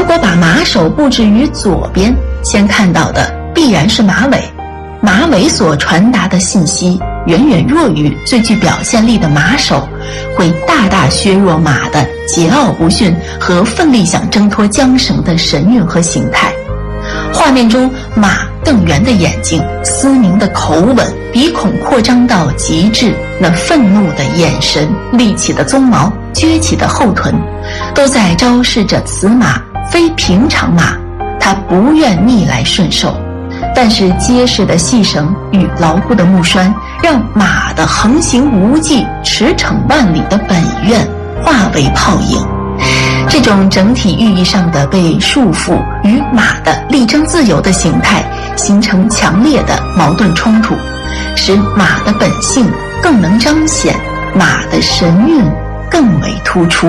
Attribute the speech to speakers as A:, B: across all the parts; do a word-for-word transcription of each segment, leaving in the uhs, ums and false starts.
A: 如果把马首布置于左边，先看到的必然是马尾，马尾所传达的信息远远弱于最具表现力的马首，会大大削弱马的桀骜不驯和奋力想挣脱缰绳的神韵和形态。画面中，马瞪圆的眼睛、嘶鸣的口吻、鼻孔扩张到极致，那愤怒的眼神、立起的鬃毛、撅起的后臀，都在昭示着此马非平常马，它不愿逆来顺受。但是结实的细绳与牢固的木栓，让马的横行无忌、驰骋万里的本愿化为泡影。这种整体寓意上的被束缚与马的力争自由的形态形成强烈的矛盾冲突，使马的本性更能彰显，马的神韵更为突出。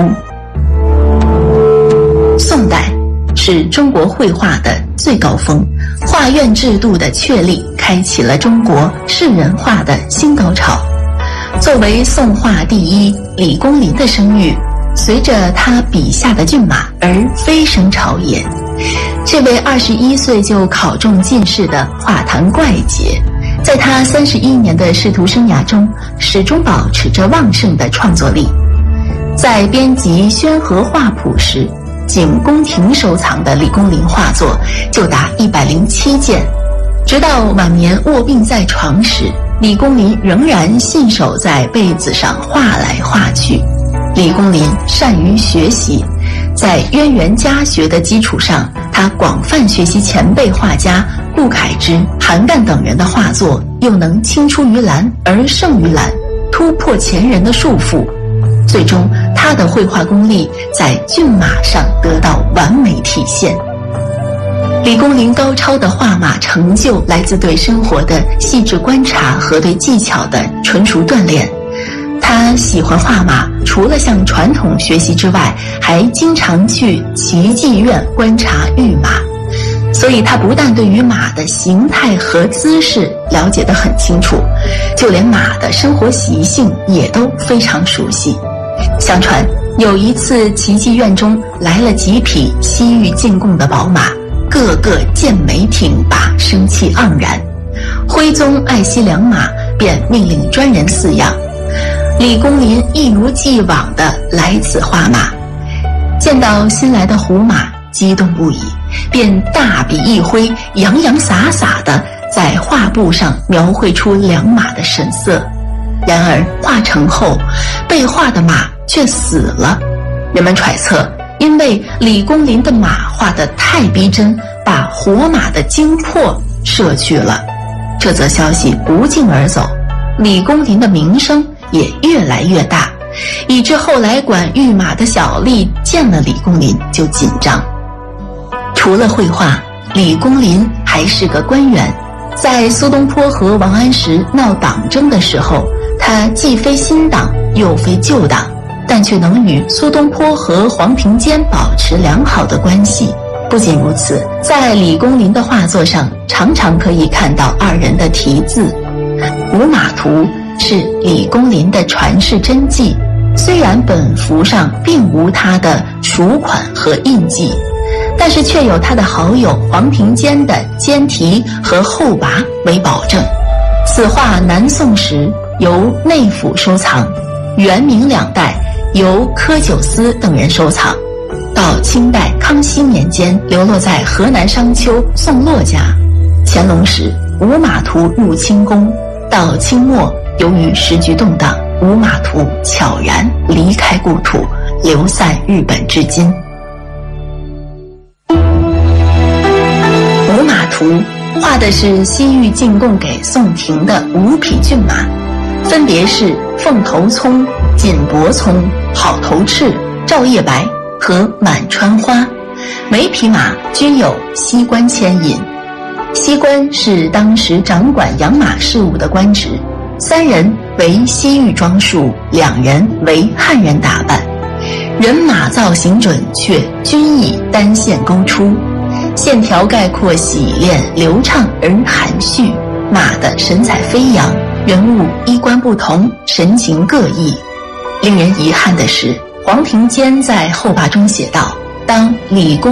A: 宋代是中国绘画的最高峰，画院制度的确立开启了中国士人画的新高潮。作为宋画第一，李公麟的声誉随着他笔下的骏马而飞升朝野。这位二十一岁就考中进士的画坛怪杰，在他三十一年的仕途生涯中，始终保持着旺盛的创作力。在编辑《宣和画谱》时，仅宫廷收藏的李公麟画作就达一百零七件。直到晚年卧病在床时，李公麟仍然信手在被子上画来画去。李公麟善于学习，在渊源家学的基础上，他广泛学习前辈画家顾恺之、韩干等人的画作，又能青出于蓝而胜于蓝，突破前人的束缚。最终，他的绘画功力在骏马上得到完美体现。李公麟高超的画马成就来自对生活的细致观察和对技巧的纯熟锻炼。他喜欢画马，除了向传统学习之外，还经常去奇技院观察御马，所以他不但对于马的形态和姿势了解得很清楚，就连马的生活习性也都非常熟悉。相传有一次奇技院中来了几匹西域进贡的宝马，个个剑眉挺拔，生气盎然。徽宗爱惜良马，便命令专人饲养。李公麟一如既往地来此画马，见到新来的胡马，激动不已，便大笔一挥，洋洋洒洒地在画布上描绘出良马的神色。然而画成后，被画的马却死了。人们揣测，因为李公麟的马画得太逼真，把活马的精魄摄去了。这则消息不胫而走，李公麟的名声也越来越大，以致后来管御马的小吏见了李公麟就紧张。除了绘画，李公麟还是个官员。在苏东坡和王安石闹党争的时候，他既非新党又非旧党，但却能与苏东坡和黄庭坚保持良好的关系。不仅如此，在李公麟的画作上常常可以看到二人的题字。《五马图》是李公麟的传世真迹，虽然本幅上并无他的署款和印记，但是却有他的好友黄庭坚的笺题和后跋为保证。此画南宋时由内府收藏，元明两代由柯九思等人收藏，到清代康熙年间流落在河南商丘宋洛家。乾隆时《五马图》入清宫，到清末由于时局动荡，《五马图》悄然离开故土，流散日本至今。《五马图》画的是西域进贡给宋廷的五匹骏马，分别是凤头葱、锦帛葱、好头赤、照夜白和满川花，每匹马均有西官牵引。西官是当时掌管养马事务的官职，三人为西域装束，两人为汉人打扮，人马造型准确，均以单线勾出，线条概括洗练流畅而含蓄，马的神采飞扬，人物衣冠不同，神情各异。令人遗憾的是，黄庭坚在后跋中写道：当李公